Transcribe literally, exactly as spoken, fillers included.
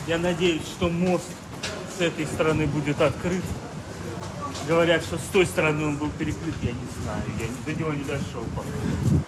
Я надеюсь, что мост с этой стороны будет открыт. Говорят, что с той стороны он был перекрыт, я не знаю. Я до него не дошел пока.